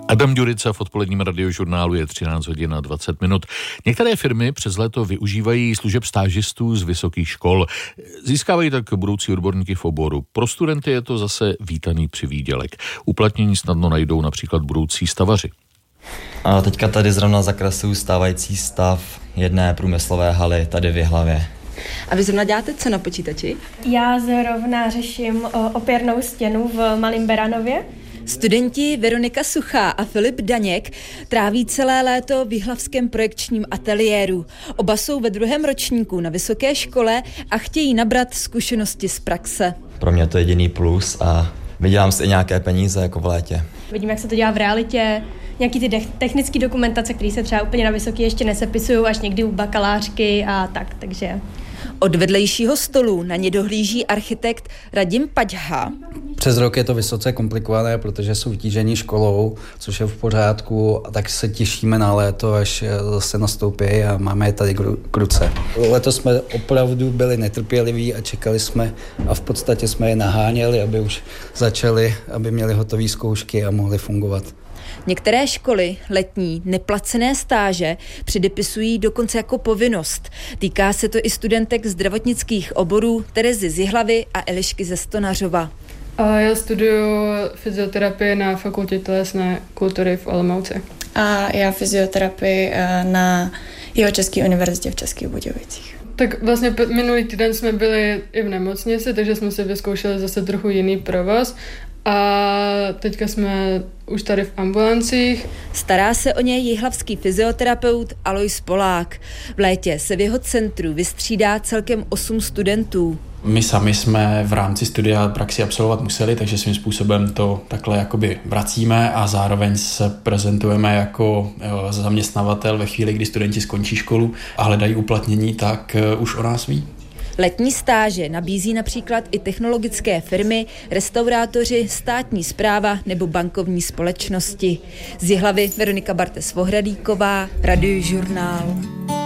Adam Ďurica v odpoledním radiožurnálu je 13 hodin a 20 minut. Některé firmy přes léto využívají služeb stážistů z vysokých škol. Získávají tak budoucí odborníky v oboru. Pro studenty je to zase vítaný přivýdělek. Uplatnění snadno najdou například budoucí stavaři. A teďka tady zrovna zakresuju stávající stav jedné průmyslové haly tady v Jihlavě. A vy zrovna děláte co na počítači? Já zrovna řeším opěrnou stěnu v Malém Beranově. Studenti Veronika Suchá a Filip Daněk tráví celé léto v jihlavském projekčním ateliéru. Oba jsou ve 2. ročníku na vysoké škole a chtějí nabrat zkušenosti z praxe. Pro mě to je jediný plus a vydělám si i nějaké peníze jako v létě. Vidím, jak se to dělá v realitě, nějaký ty technické dokumentace, které se třeba úplně na vysoký ještě nesepisují, až někdy u bakalářky a tak, takže... Od vedlejšího stolu na ně dohlíží architekt Radim Paďha. Přes rok je to vysoce komplikované, protože jsou vytížení školou, což je v pořádku, a tak se těšíme na léto, až zase nastoupí a máme je tady k ruce. Letos jsme opravdu byli netrpěliví a čekali jsme a v podstatě jsme je naháněli, aby už začali, aby měli hotové zkoušky a mohli fungovat. Některé školy letní neplacené stáže předepisují dokonce jako povinnost. Týká se to i studentek zdravotnických oborů Terezy z Jihlavy a Elišky ze Stonařova. Já studuju fyzioterapii na Fakultě tělesné kultury v Olomouci. A já fyzioterapii na Jihočeské univerzitě v Českých Budějovicích. Tak vlastně minulý týden jsme byli i v nemocnici, takže jsme si vyzkoušeli zase trochu jiný provoz. A teďka jsme už tady v ambulancích. Stará se o něj jihlavský fyzioterapeut Alois Polák. V létě se v jeho centru vystřídá celkem 8 studentů. My sami jsme v rámci studia praxi absolvovat museli, takže svým způsobem to takhle jakoby vracíme a zároveň se prezentujeme jako zaměstnavatel ve chvíli, kdy studenti skončí školu a hledají uplatnění, tak už o nás ví. Letní stáže nabízí například i technologické firmy, restaurátoři, státní správa nebo bankovní společnosti. Z Jihlavy Veronika Bartes-Vohradíková, Radiožurnál.